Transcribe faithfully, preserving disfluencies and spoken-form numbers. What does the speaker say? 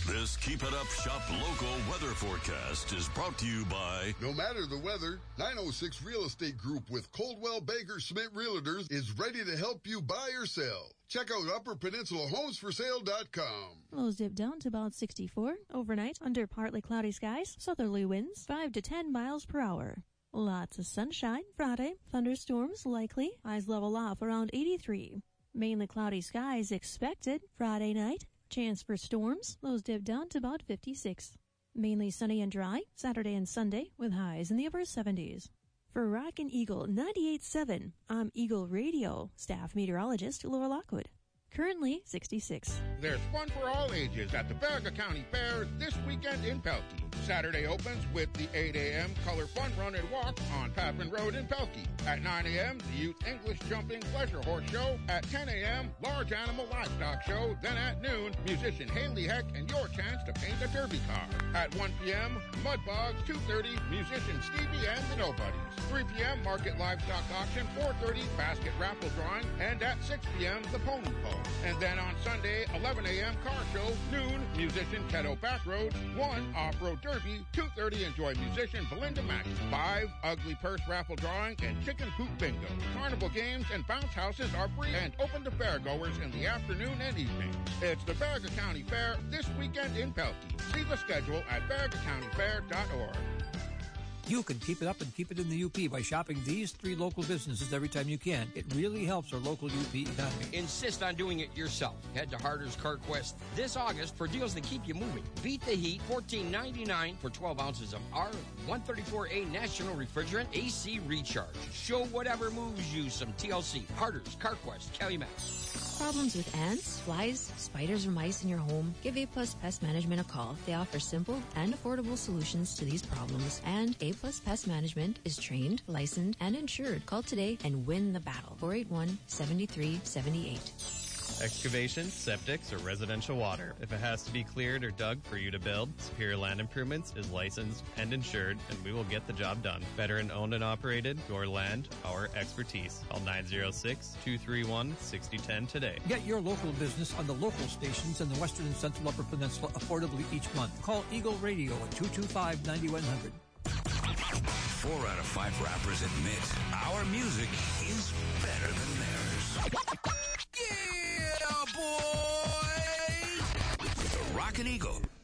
This Keep It Up Shop local weather forecast is brought to you by... No matter the weather, nine oh six Real Estate Group with Coldwell Banker Schmidt Realtors is ready to help you buy or sell. Check out Upper Peninsula Homes For Sale dot com. Lows dip down to about sixty-four. Overnight, under partly cloudy skies, southerly winds five to ten miles per hour. Lots of sunshine. Friday, thunderstorms likely. Highs level off around eighty-three. Mainly cloudy skies expected. Friday night, chance for storms. Lows dip down to about fifty-six. Mainly sunny and dry. Saturday and Sunday with highs in the upper seventies. For Rockin' Eagle ninety-eight point seven, I'm Eagle Radio staff meteorologist Laura Lockwood. Currently sixty-six. There's fun for all ages at the Baraga County Fair this weekend in Pelkey. Saturday opens with the eight a.m. Color Fun Run and Walk on Papin Road in Pelkey. At nine a.m., the Youth English Jumping Pleasure Horse Show. At ten a.m., Large Animal Livestock Show. Then at noon, musician Haley Heck and your chance to paint a derby car. At one p.m., Mudbogs. two thirty, musician Stevie and the Nobodies. three p.m., Market Livestock Auction. four thirty, basket raffle drawing. And at six p.m., the Pony Pole. And then on Sunday, eleven a.m., car show. Noon, musician Keto Backroads. one, Off-Road Derby. two thirty, enjoy musician Belinda Mackey. five, Ugly Purse raffle drawing and chicken coop bingo. Carnival games and bounce houses are free and open to fairgoers in the afternoon and evening. It's the Baraga County Fair this weekend in Pelkey. See the schedule at baraga county fair dot org. You can keep it up and keep it in the U P by shopping these three local businesses every time you can. It really helps our local U P economy. Insist on doing it yourself. Head to Harder's CarQuest this August for deals that keep you moving. Beat the heat, fourteen ninety-nine for twelve ounces of R one thirty-four A National Refrigerant A C Recharge. Show whatever moves you some T L C. Harder's CarQuest, Calumet. Problems with ants, flies, spiders, or mice in your home? Give A Plus Pest Management a call. They offer simple and affordable solutions to these problems. And A Plus Pest Management is trained, licensed, and insured. Call today and win the battle. four eight one, seven three seven eight. Excavations, septics, or residential water. If it has to be cleared or dug for you to build, Superior Land Improvements is licensed and insured, and we will get the job done. Veteran owned and operated, your land, our expertise. Call nine oh six, two three one, six oh one oh today. Get your local business on the local stations in the Western and Central Upper Peninsula affordably each month. Call Eagle Radio at two two five, nine one zero zero. Four out of five rappers admit our music is better than theirs. Yeah, boy! The Rockin' Eagle